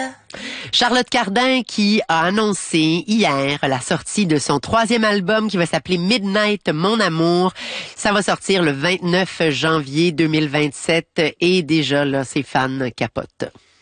Charlotte Cardin qui a annoncé hier la sortie de son 3e album qui va s'appeler Midnight Mon Amour. Ça va sortir le 29 janvier 2027 et déjà là, ses fans capotent.